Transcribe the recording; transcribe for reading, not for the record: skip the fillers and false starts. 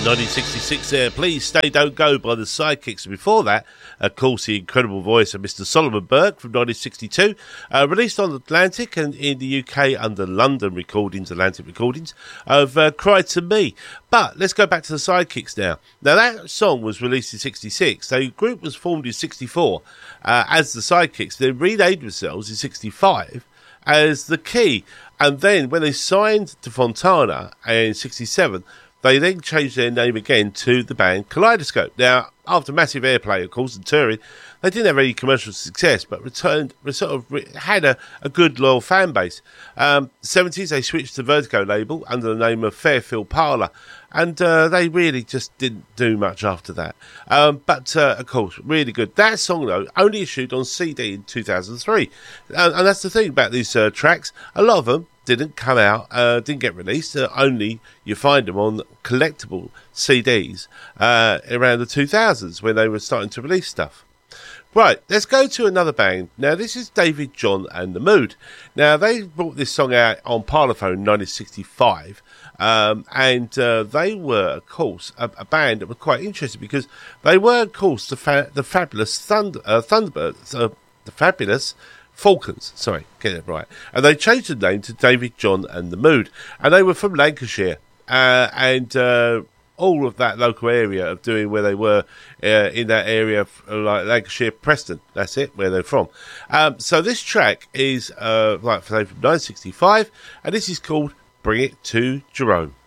1966 there, Please Stay Don't Go by the Sidekicks. Before that, of course, the incredible voice of Mr. Solomon Burke from 1962, released on Atlantic and in the UK under London Recordings, Atlantic Recordings, of Cry to Me. But let's go back to the Sidekicks now. Now, that song was released in 66. The group was formed in 64 as the Sidekicks. They renamed themselves in 65 as The Key. And then when they signed to Fontana in 67, they then changed their name again to the band Kaleidoscope. Now, after massive airplay, of course, and touring, they didn't have any commercial success, but had a good, loyal fan base. 70s, they switched to Vertigo label under the name of Fairfield Parlour, and they really just didn't do much after that. But, of course, really good. That song, though, only issued on CD in 2003. And that's the thing about these tracks. A lot of them didn't come out, didn't get released. Only you find them on collectible CDs around the 2000s when they were starting to release stuff. Right, let's go to another band. Now, this is David John and the Mood. Now, they brought this song out on Parlophone in 1965, and they were, of course, a band that was quite interesting because they were, of course, the fabulous Thunderbirds, the fabulous Falcons, sorry, get it right. And they changed the name to David John and the Mood. And they were from Lancashire, and all of that local area of doing where they were in that area, like Lancashire, Preston, that's it, where they're from. So this track is from 1965, and this is called Bring It to Jerome.